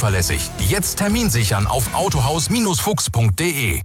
zuverlässig. Jetzt Termin sichern auf autohaus-fuchs.de.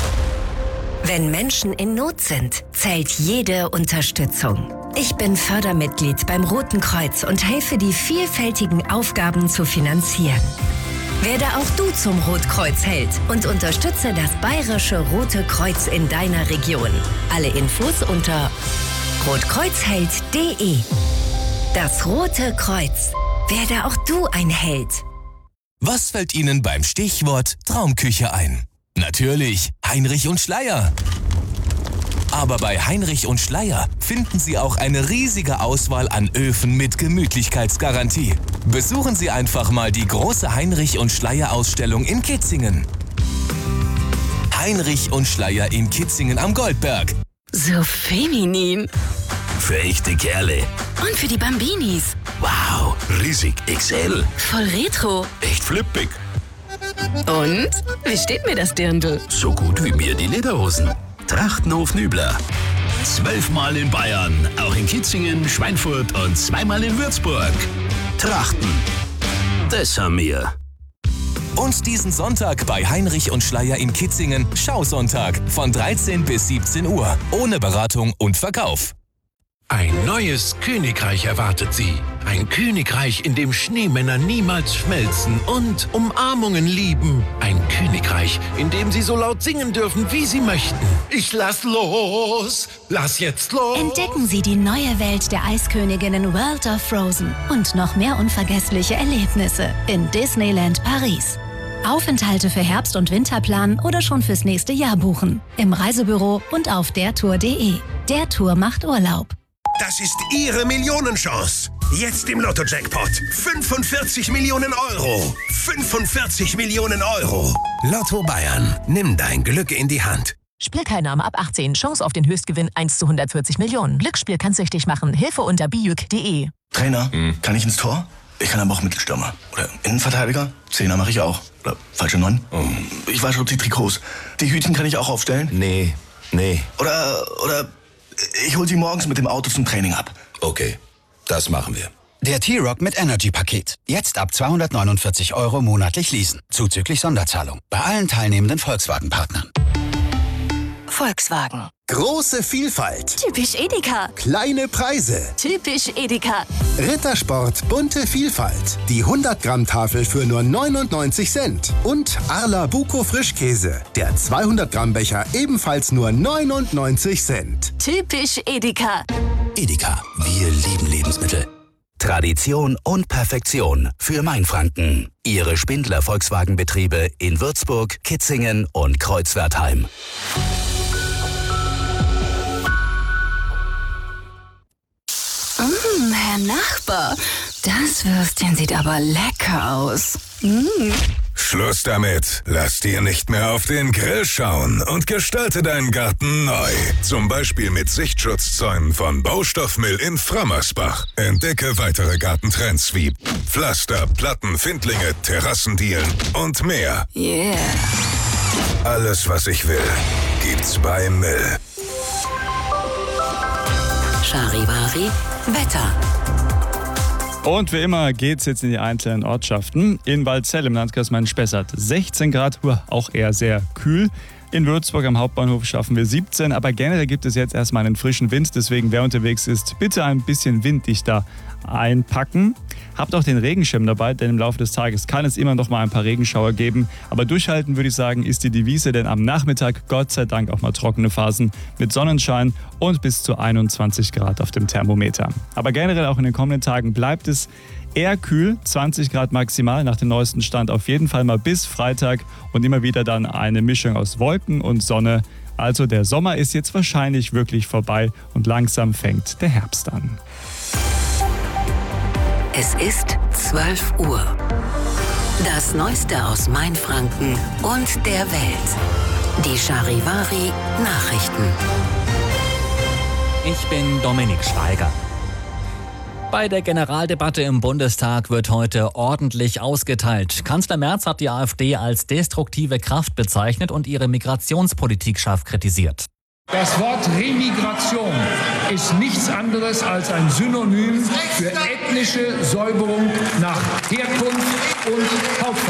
Wenn Menschen in Not sind, zählt jede Unterstützung. Ich bin Fördermitglied beim Roten Kreuz und helfe, die vielfältigen Aufgaben zu finanzieren. Werde auch du zum Rotkreuzheld und unterstütze das Bayerische Rote Kreuz in deiner Region. Alle Infos unter rotkreuzheld.de. Das Rote Kreuz. Werde auch du ein Held. Was fällt Ihnen beim Stichwort Traumküche ein? Natürlich Heinrich und Schleyer. Aber bei Heinrich und Schleyer finden Sie auch eine riesige Auswahl an Öfen mit Gemütlichkeitsgarantie. Besuchen Sie einfach mal die große Heinrich und Schleyer Ausstellung in Kitzingen. Heinrich und Schleyer in Kitzingen am Goldberg. So feminin. Für echte Kerle. Und für die Bambinis. Wow, riesig XL. Voll retro. Echt flippig. Und? Wie steht mir das Dirndl? So gut wie mir die Lederhosen. Trachtenhof Nübler. 12-mal in Bayern, auch in Kitzingen, Schweinfurt und 2-mal in Würzburg. Trachten. Das haben wir. Und diesen Sonntag bei Heinrich und Schleyer in Kitzingen Schausonntag von 13 bis 17 Uhr. Ohne Beratung und Verkauf. Ein neues Königreich erwartet Sie. Ein Königreich, in dem Schneemänner niemals schmelzen und Umarmungen lieben. Ein Königreich, in dem Sie so laut singen dürfen, wie Sie möchten. Ich lass los, lass jetzt los. Entdecken Sie die neue Welt der Eisköniginnen World of Frozen und noch mehr unvergessliche Erlebnisse in Disneyland Paris. Aufenthalte für Herbst- und Winterplan oder schon fürs nächste Jahr buchen. Im Reisebüro und auf dertour.de. Der Tour macht Urlaub. Das ist Ihre Millionenchance. Jetzt im Lotto-Jackpot. 45 Millionen Euro. 45 Millionen Euro. Lotto Bayern. Nimm dein Glück in die Hand. Spielteilnahme ab 18. Chance auf den Höchstgewinn 1 zu 140 Millionen. Glücksspiel kann süchtig machen. Hilfe unter bijuk.de. Trainer, kann ich ins Tor? Ich kann aber auch Mittelstürmer. Oder Innenverteidiger. Zehner mache ich auch. Oder falsche 9. Ich wasche die Trikots. Die Hütchen kann ich auch aufstellen? Nee. Oder ich hol sie morgens mit dem Auto zum Training ab. Okay, das machen wir. Der T-Rock mit Energy-Paket. Jetzt ab 249 € monatlich leasen. Zuzüglich Sonderzahlung. Bei allen teilnehmenden Volkswagen-Partnern. Volkswagen. Große Vielfalt. Typisch Edeka. Kleine Preise. Typisch Edeka. Rittersport, bunte Vielfalt. Die 100-Gramm-Tafel für nur 99 Cent. Und Arla Buco Frischkäse. Der 200-Gramm-Becher ebenfalls nur 99 Cent. Typisch Edeka. Edeka. Wir lieben Lebensmittel. Tradition und Perfektion für Mainfranken. Ihre Spindler Volkswagenbetriebe in Würzburg, Kitzingen und Kreuzwertheim. Herr Nachbar, das Würstchen sieht aber lecker aus. Schluss damit. Lass dir nicht mehr auf den Grill schauen und gestalte deinen Garten neu. Zum Beispiel mit Sichtschutzzäunen von Baustoffmill in Frammersbach. Entdecke weitere Gartentrends wie Pflaster, Platten, Findlinge, Terrassendielen und mehr. Yeah. Alles, was ich will, gibt's bei Mill. Charivari Wetter. Und wie immer geht's jetzt in die einzelnen Ortschaften. In Waldzell im Landkreis Main-Spessart 16 Grad, auch eher sehr kühl. In Würzburg am Hauptbahnhof schaffen wir 17, aber generell gibt es jetzt erstmal einen frischen Wind. Deswegen, wer unterwegs ist, bitte ein bisschen winddichter einpacken. Habt auch den Regenschirm dabei, denn im Laufe des Tages kann es immer noch mal ein paar Regenschauer geben. Aber durchhalten, würde ich sagen, ist die Devise, denn am Nachmittag Gott sei Dank auch mal trockene Phasen mit Sonnenschein und bis zu 21 Grad auf dem Thermometer. Aber generell auch in den kommenden Tagen bleibt es eher kühl, 20 Grad maximal, nach dem neuesten Stand auf jeden Fall mal bis Freitag und immer wieder dann eine Mischung aus Wolken und Sonne. Also der Sommer ist jetzt wahrscheinlich wirklich vorbei und langsam fängt der Herbst an. Es ist 12 Uhr. Das Neueste aus Mainfranken und der Welt. Die Charivari Nachrichten. Ich bin Dominik Schweiger. Bei der Generaldebatte im Bundestag wird heute ordentlich ausgeteilt. Kanzler Merz hat die AfD als destruktive Kraft bezeichnet und ihre Migrationspolitik scharf kritisiert. Das Wort Remigration ist nichts anderes als ein Synonym für ethnische Säuberung nach Herkunft und Hautfarbe.